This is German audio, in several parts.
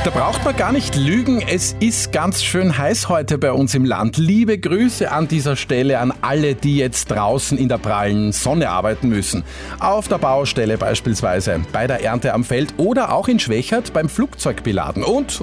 Da braucht man gar nicht lügen, es ist ganz schön heiß heute bei uns im Land. Liebe Grüße an dieser Stelle an alle, die jetzt draußen in der prallen Sonne arbeiten müssen. Auf der Baustelle beispielsweise, bei der Ernte am Feld oder auch in Schwächert beim Flugzeugbeladen und.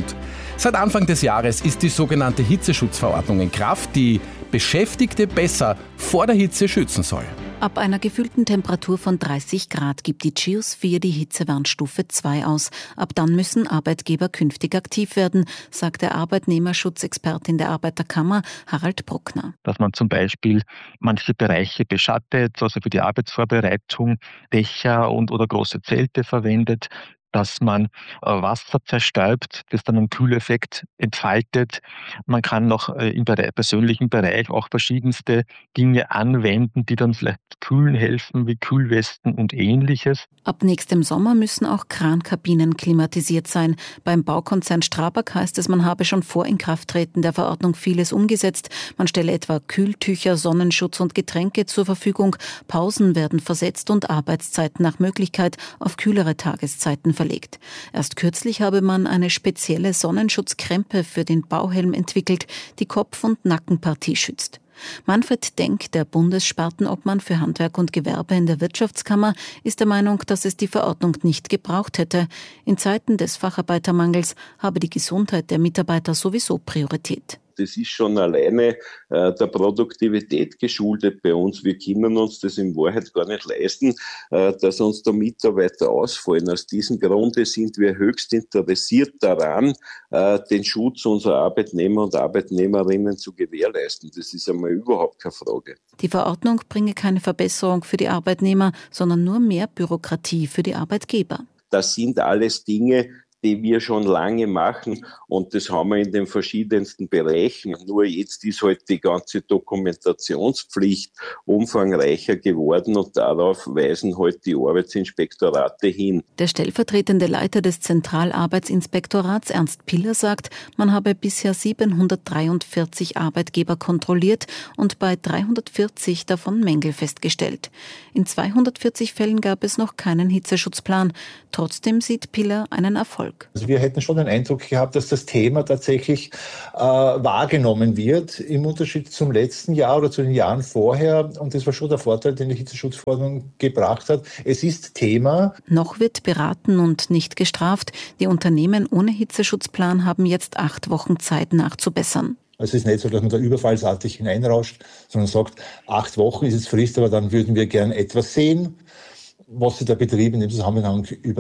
Seit Anfang des Jahres ist die sogenannte Hitzeschutzverordnung in Kraft, die Beschäftigte besser vor der Hitze schützen soll. Ab einer gefühlten Temperatur von 30 Grad gibt die GEOS 4 die Hitzewarnstufe 2 aus. Ab dann müssen Arbeitgeber künftig aktiv werden, sagt der Arbeitnehmerschutzexpertin der Arbeiterkammer Harald Bruckner. Dass man zum Beispiel manche Bereiche beschattet, also für die Arbeitsvorbereitung Dächer oder große Zelte verwendet, dass man Wasser zerstäubt, das dann einen Kühleffekt entfaltet. Man kann noch im persönlichen Bereich auch verschiedenste Dinge anwenden, die dann vielleicht kühlen helfen, wie Kühlwesten und Ähnliches. Ab nächstem Sommer müssen auch Krankabinen klimatisiert sein. Beim Baukonzern Strabag heißt es, man habe schon vor Inkrafttreten der Verordnung vieles umgesetzt. Man stelle etwa Kühltücher, Sonnenschutz und Getränke zur Verfügung. Pausen werden versetzt und Arbeitszeiten nach Möglichkeit auf kühlere Tageszeiten verlegt. Erst kürzlich habe man eine spezielle Sonnenschutzkrempe für den Bauhelm entwickelt, die Kopf- und Nackenpartie schützt. Manfred Denk, der Bundesspartenobmann für Handwerk und Gewerbe in der Wirtschaftskammer, ist der Meinung, dass es die Verordnung nicht gebraucht hätte. In Zeiten des Facharbeitermangels habe die Gesundheit der Mitarbeiter sowieso Priorität. Das ist schon alleine der Produktivität geschuldet bei uns. Wir können uns das in Wahrheit gar nicht leisten, dass uns da Mitarbeiter ausfallen. Aus diesem Grunde sind wir höchst interessiert daran, den Schutz unserer Arbeitnehmer und Arbeitnehmerinnen zu gewährleisten. Das ist einmal überhaupt keine Frage. Die Verordnung bringe keine Verbesserung für die Arbeitnehmer, sondern nur mehr Bürokratie für die Arbeitgeber. Das sind alles Dinge, die wir schon lange machen, und das haben wir in den verschiedensten Bereichen. Nur jetzt ist halt die ganze Dokumentationspflicht umfangreicher geworden und darauf weisen halt die Arbeitsinspektorate hin. Der stellvertretende Leiter des Zentralarbeitsinspektorats Ernst Piller sagt, man habe bisher 743 Arbeitgeber kontrolliert und bei 340 davon Mängel festgestellt. In 240 Fällen gab es noch keinen Hitzeschutzplan. Trotzdem sieht Piller einen Erfolg. Also wir hätten schon den Eindruck gehabt, dass das Thema tatsächlich wahrgenommen wird im Unterschied zum letzten Jahr oder zu den Jahren vorher. Und das war schon der Vorteil, den die Hitzeschutzverordnung gebracht hat. Es ist Thema. Noch wird beraten und nicht gestraft. Die Unternehmen ohne Hitzeschutzplan haben jetzt 8 Wochen Zeit nachzubessern. Also es ist nicht so, dass man da überfallsartig hineinrauscht, sondern sagt, 8 Wochen ist jetzt Frist, aber dann würden wir gern etwas sehen, was sich der Betrieb in dem Zusammenhang über